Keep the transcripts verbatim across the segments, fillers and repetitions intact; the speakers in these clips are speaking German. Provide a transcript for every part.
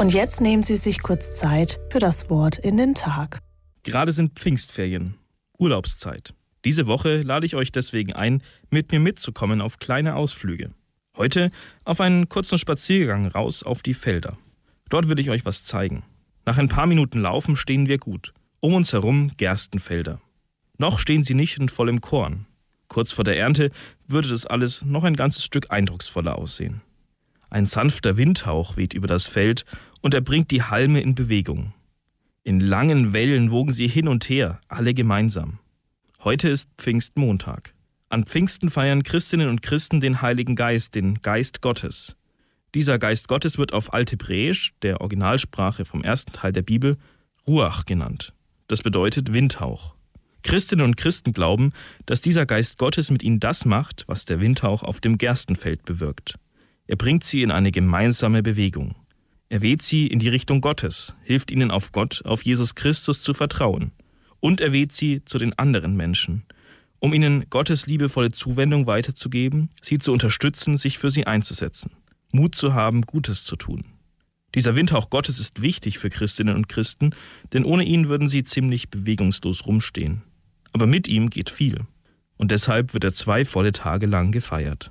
Und jetzt nehmen Sie sich kurz Zeit für das Wort in den Tag. Gerade sind Pfingstferien, Urlaubszeit. Diese Woche lade ich euch deswegen ein, mit mir mitzukommen auf kleine Ausflüge. Heute auf einen kurzen Spaziergang raus auf die Felder. Dort will ich euch was zeigen. Nach ein paar Minuten Laufen stehen wir gut. Um uns herum Gerstenfelder. Noch stehen sie nicht in vollem Korn. Kurz vor der Ernte würde das alles noch ein ganzes Stück eindrucksvoller aussehen. Ein sanfter Windhauch weht über das Feld und er bringt die Halme in Bewegung. In langen Wellen wogen sie hin und her, alle gemeinsam. Heute ist Pfingstmontag. An Pfingsten feiern Christinnen und Christen den Heiligen Geist, den Geist Gottes. Dieser Geist Gottes wird auf Althebräisch, der Originalsprache vom ersten Teil der Bibel, Ruach genannt. Das bedeutet Windhauch. Christinnen und Christen glauben, dass dieser Geist Gottes mit ihnen das macht, was der Windhauch auf dem Gerstenfeld bewirkt. Er bringt sie in eine gemeinsame Bewegung. Er weht sie in die Richtung Gottes, hilft ihnen auf Gott, auf Jesus Christus zu vertrauen. Und er weht sie zu den anderen Menschen, um ihnen Gottes liebevolle Zuwendung weiterzugeben, sie zu unterstützen, sich für sie einzusetzen, Mut zu haben, Gutes zu tun. Dieser Windhauch Gottes ist wichtig für Christinnen und Christen, denn ohne ihn würden sie ziemlich bewegungslos rumstehen. Aber mit ihm geht viel. Und deshalb wird er zwei volle Tage lang gefeiert.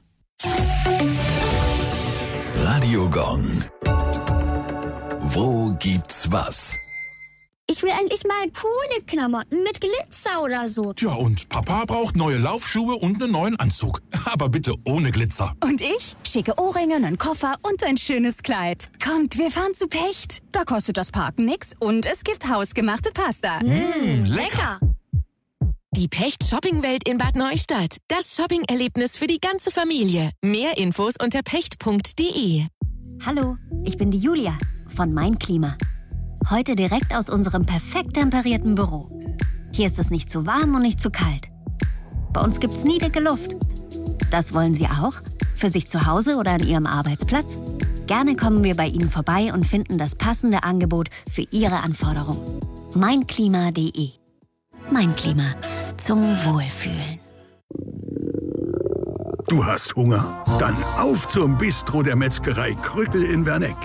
Radio Gong. Wo gibt's was? Ich will endlich mal coole Klamotten mit Glitzer oder so. Ja, und Papa braucht neue Laufschuhe und einen neuen Anzug. Aber bitte ohne Glitzer. Und ich? Schicke Ohrringe, einen Koffer und ein schönes Kleid. Kommt, wir fahren zu Pecht. Da kostet das Parken nix und es gibt hausgemachte Pasta. Mmh, lecker. Die Pecht Shoppingwelt in Bad Neustadt. Das Shopping-Erlebnis für die ganze Familie. Mehr Infos unter pecht punkt de. Hallo, ich bin die Julia von Mein Klima. Heute direkt aus unserem perfekt temperierten Büro. Hier ist es nicht zu warm und nicht zu kalt. Bei uns gibt's nie dicke Luft. Das wollen Sie auch? Für sich zu Hause oder an Ihrem Arbeitsplatz? Gerne kommen wir bei Ihnen vorbei und finden das passende Angebot für Ihre Anforderungen. mein klima punkt de. Mein Klima. Zum Wohlfühlen. Du hast Hunger? Dann auf zum Bistro der Metzgerei Krückel in Werneck.